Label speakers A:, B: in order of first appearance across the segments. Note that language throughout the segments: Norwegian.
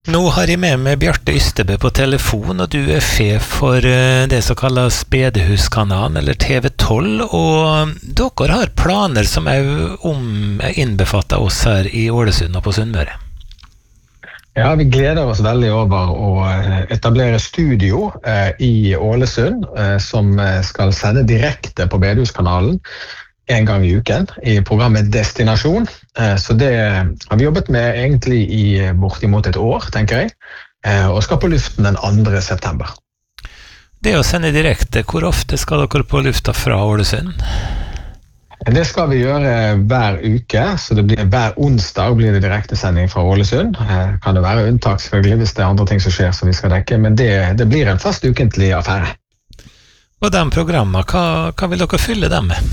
A: Nå har jeg med meg Bjarte Ystebø på telefon, og du sjef for det som kalles Bedehuskanalen, eller TV12, og dere har planer som innbefatter oss her i Ålesund og på Sunnmøre.
B: Ja, vi gleder oss veldig over å etablere studio i Ålesund, som skal sende direkte på Bedehuskanalen en gang i uken i programmet Destinasjon. Så det har vi jobbet med egentlig i bortimot et år, tenker jeg, og skal på luften den 2. september.
A: Det å sende direkte, hvor ofte skal dere på lufta fra Ålesund?
B: Det skal vi gjøre hver uke, så det blir hver onsdag blir det direktesending fra Ålesund. Kan det være unntak selvfølgelig hvis det er andre ting som skjer som vi skal dekke, men det blir en fast ukentlig affære.
A: Og de programmene, hva vil dere fylle dem med?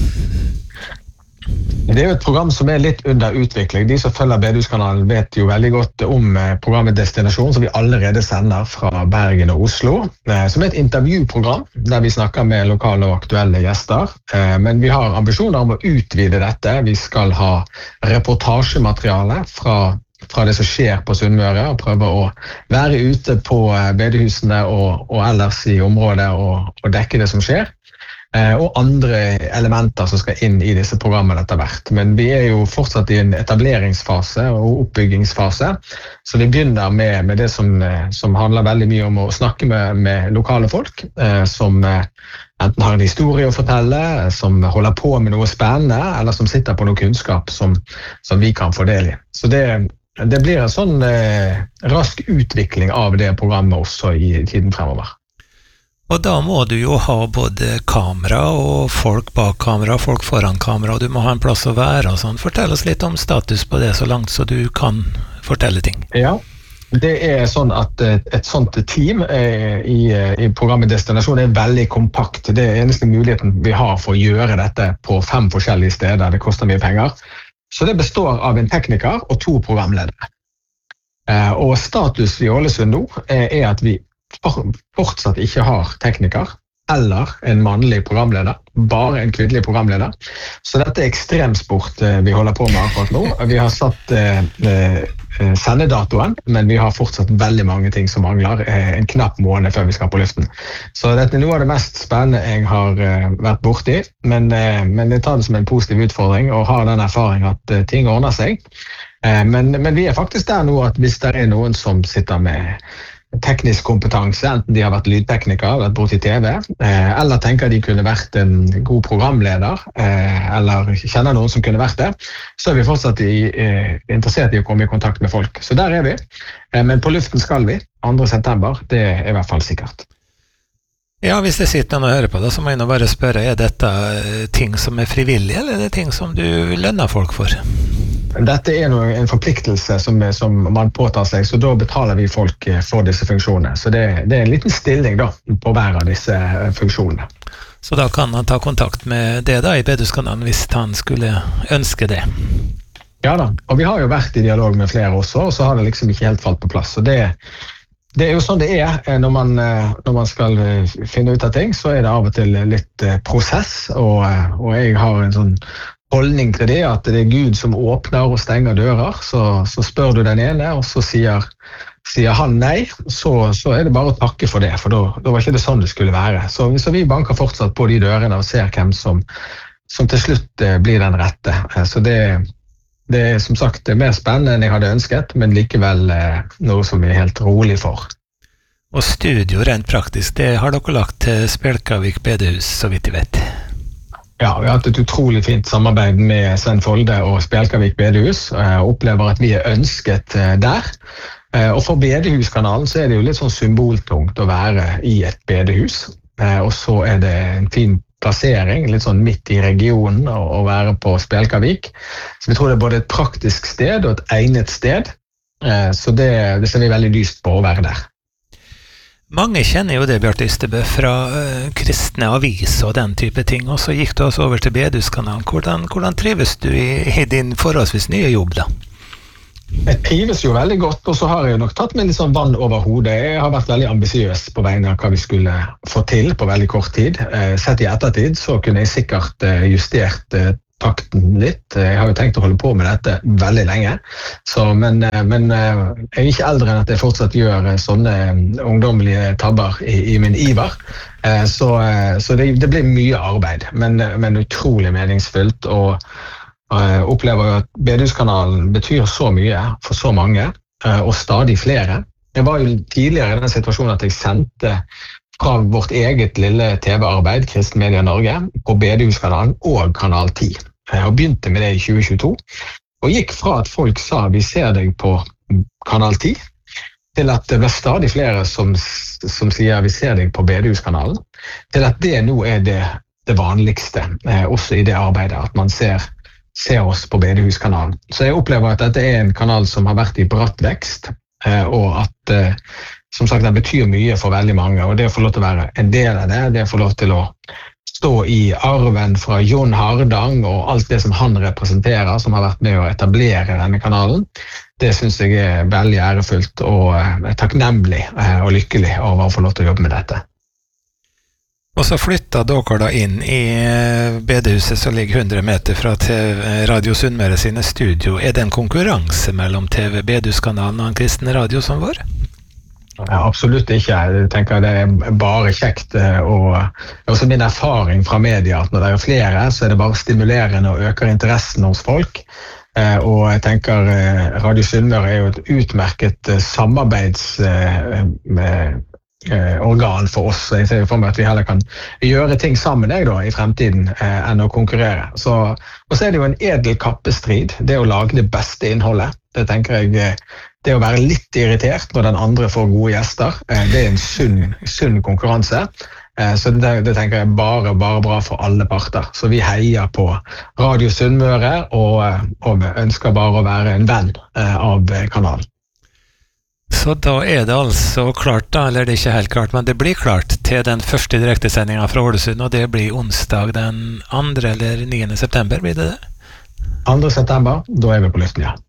B: Det er jo et program som er litt under utvikling. De som følger Bedehuskanalen vet jo veldig godt om programmet Destinasjon, som vi allerede sender fra Bergen og Oslo, som er et intervjuprogram der vi snakker med lokale og aktuelle gjester. Men vi har ambisjoner om å utvide dette. Vi skal ha reportasjemateriale fra det som skjer på Sunnmøre, og prøve å være ute på bedehusene og ellers i området og dekke det som skjer. Og andre elementer som skal inn i disse programmene etter hvert. Men vi er jo fortsatt i en etableringsfase og oppbyggingsfase, så vi begynner med det som handler veldig mye om å snakke med lokale folk, som enten har en historie å fortelle, som holder på med noe spennende, eller som sitter på noe kunnskap som vi kan fordele i. Så det blir en sånn rask utvikling av det programmet også i tiden fremover.
A: Og da må du jo ha både kamera og folk bak kamera, folk foran kamera, og du må ha en plass å være og sånn. Fortell oss litt om status på det så langt så du kan fortelle ting.
B: Ja, det er sånn at et sånt team i programmet Destinasjon er veldig kompakt. Det er eneste muligheten vi har for å gjøre dette på 5 forskjellige steder. Det koster mye penger. Så det består av en tekniker og 2 programledere. Og status i Ålesund nå er at vi fortsatt ikke har tekniker eller en mannlig programleder, bare en kvinnelig programleder. Så dette er ekstremsport vi holder på med akkurat nå. Vi har satt sendedatoen, men vi har fortsatt veldig mange ting som mangler, en knapp måned før vi skal på luften. Så dette er noe av det mest spennende jeg har vært borti, men jeg tar det som en positiv utfordring og har den erfaring at ting ordner seg. Men vi er faktisk der nå at hvis det er noen som sitter med teknisk kompetanse, enten de har vært lydtekniker, vært borte i TV, eller tenker de kunne vært en god programleder, eller kjenner noen som kunne vært det, så er vi fortsatt interessert i å komme i kontakt med folk. Så der er vi. Men på luften skal vi, 2. september, det er i hvert fall sikkert.
A: Ja, hvis det sitter noen og hører på det, så må jeg nå bare spørre, er dette ting som er frivillige, eller er det ting som du lønner folk for?
B: Dette er en forpliktelse som man påtar seg, så da betaler vi folk for disse funksjonene. Så det er en liten stilling da, på hver av disse funksjonene.
A: Så da kan han ta kontakt med det da i Bedehuskanalen hvis han skulle ønske det?
B: Ja da, og vi har jo vært i dialog med flere også, og så har det liksom ikke helt falt på plass. Så det er jo sånn det er når man skal finne ut av ting, så er det av og til litt prosess, og jeg har en sånn holdning til det, at det er Gud som åpner og stenger dører, så spør du den ene, og så sier han nei, så er det bare å takke for det, for da var ikke det sånn det skulle være. Så vi banker fortsatt på de dørene og ser hvem som til slutt blir den rette. Så det er som sagt mer spennende enn jeg hadde ønsket, men likevel noe som er helt rolig for.
A: Og studio rent praktisk, det har dere lagt til Spjelkavik bedehus, så vidt jeg vet.
B: Ja, vi har hatt et utrolig fint samarbeid med Sven Folde og Spjelkavik bedehus, og opplever at vi er ønsket der. Og for Bedehuskanalen så er det jo litt sånn symboltungt å være i et bedehus, og så er det en fin plassering, litt sånn midt i regionen å være på Spjelkavik. Så vi tror det er både et praktisk sted og et egnet sted, så det ser vi veldig lyst på å være der.
A: Mange kjenner jo det, Bjarte Ystebø, fra kristne avis og den type ting, og så gikk du altså over til Bedehuskanalen. Hvordan trives du i din forholdsvis nye jobb da?
B: Jeg trives jo veldig godt, og så har jeg nok tatt meg litt sånn vann over hodet. Jeg har vært veldig ambisiøs på vegne av hva vi skulle få til på veldig kort tid. Sett i ettertid så kunne jeg sikkert justert takten litt. Jeg har jo tenkt å holde på med dette veldig lenge, men jeg er ikke eldre enn at jeg fortsatt gjør sånne ungdommelige tabber i min iver. Så det blir mye arbeid, men utrolig meningsfullt, og opplever jo at Bedehuskanalen betyr så mye for så mange, og stadig flere. Jeg var jo tidligere i den situasjonen at jeg sendte fra vårt eget lille TV-arbeid, Kristen Media Norge, på Bedehuskanalen og Kanal 10. Jeg begynte med det i 2022, og gikk fra at folk sa vi ser deg på Kanal 10, til at det ble stadig flere som sier vi ser deg på Bedehuskanalen, til at det nå er det vanligste, også i det arbeidet, at man ser oss på Bedehuskanalen. Så jeg opplever at dette er en kanal som har vært i bratt vekst, og at som sagt den betyr mye for veldig mange, og det å få lov til å være en del av det å få lov til å stå i arven fra Jon Hardang og alt det som han representerer, som har vært med å etablere denne kanalen, det synes jeg er veldig ærefullt og takknemlig og lykkelig over å få lov til å jobbe med dette.
A: Og så flyttet dere da inn i bedehuset som ligger 100 meter fra Radio Sunnmøre sine studio. Er det en konkurranse mellom TV Bedehuskanalen og en kristen radio som vår?
B: Ja, absolutt ikke. Jeg tenker det er bare kjekt, og også min erfaring fra media at når det er flere, så er det bare stimulerende og øker interessen hos folk. Og jeg tenker Radio Sunnmøre er jo et utmerket organ for oss. Jeg ser for meg at vi heller kan gjøre ting sammen i fremtiden enn å konkurrere. Og så er det jo en edel kappestrid, det å lage det beste innholdet. Det tenker jeg, det å være litt irritert når den andre får gode gjester, det er en sunn konkurranse. Så det tenker jeg bare bra for alle parter. Så vi heier på Radio Sunnmøre og ønsker bare å være en venn av kanalen.
A: Så da er det altså klart da, eller det er ikke helt klart, men det blir klart til den første direktesendingen fra Ålesund, og det blir onsdag den 2. eller 9. september, blir det det?
B: 2. september, da er vi på luften, ja.